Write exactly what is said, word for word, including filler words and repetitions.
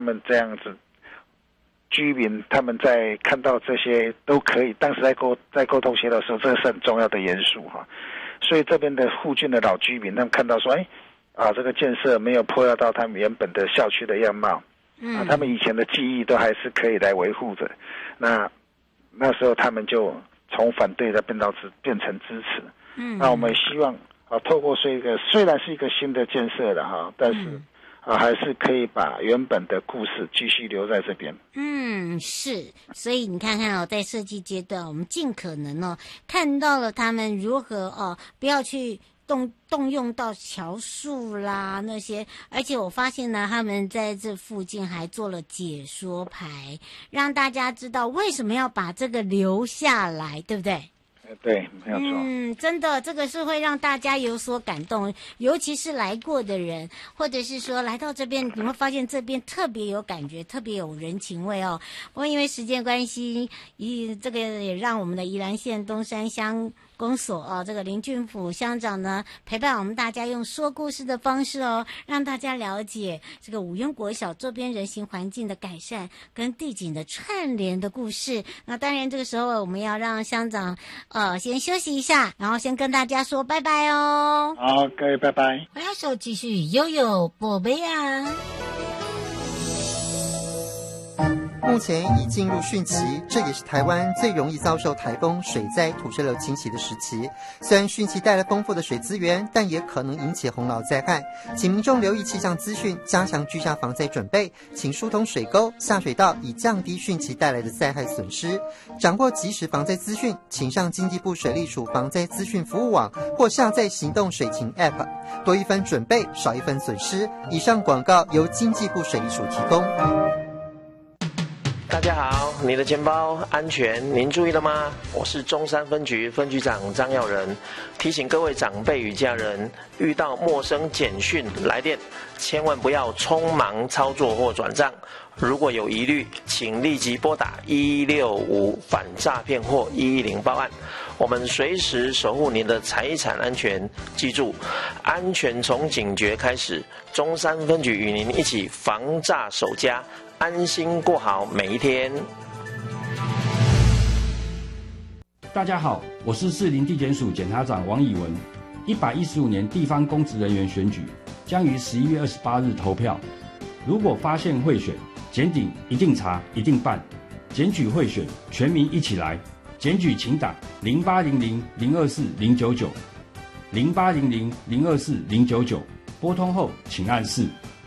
他们这样子，居民他们在看到这些都可以，当时在沟在沟通协调的时候，这个是很重要的元素哈。所以这边的附近的老居民，他们看到说，哎，啊，这个建设没有破坏到他们原本的校区的样貌，嗯，啊，他们以前的记忆都还是可以来维护着。那那时候他们就从反对的变到支变成支持。嗯，那我们希望啊，透过这个虽然是一个新的建设了哈，但是。嗯啊，还是可以把原本的故事继续留在这边。 嗯，是，所以你看看哦，在设计阶段，我们尽可能哦看到了他们如何哦，不要去动动用到桥树啦那些，而且我发现呢，他们在这附近还做了解说牌，让大家知道为什么要把这个留下来，对不对？ 对，没有错。 嗯，真的，这个是会让大家有所感动，尤其是来过的人，或者是说来到这边，你会发现这边特别有感觉，特别有人情味哦。不过因为时间关系，一这个也让我们的宜兰县东山乡公所哦，这个林俊甫乡长呢，陪伴我们大家用说故事的方式哦，让大家了解这个五庸国小周边人行环境的改善跟地景的串联的故事。那当然，这个时候我们要让乡长呃先休息一下，然后先跟大家说拜拜哦。 好，各位拜拜。 回来手继续悠悠宝贝啊。 目前已进入汛期，这也是台湾最容易遭受台风、水灾、土石流侵袭的时期。虽然汛期带来丰富的水资源，但也可能引起洪涝灾害，请民众留意气象资讯，加强居家防灾准备，请疏通水沟、下水道，以降低汛期带来的灾害损失。掌握即时防灾资讯，请上经济部水利署防灾资讯服务网或下载行动水情 App， 多一分准备，少一分损失。以上广告由经济部水利署提供。 大家好，你的钱包安全，您注意了吗？我是中山分局分局长张耀仁，提醒各位长辈与家人，遇到陌生简讯来电，千万不要匆忙操作或转账。如果有疑虑，请立即拨打一六五反诈骗或一一零报案。我们随时守护您的财产安全。记住，安全从警觉开始。中山分局与您一起防诈守家，安心过好每一天。 大家好，我是士林地检署检察长王以文。一百一十五年地方公职人员选举将于十一月二十八日投票。如果发现贿选，检警一定查，一定办。检举贿选，全民一起来。检举请打零八零零零二四零九九零八零零零二四零九九，拨通后请按四。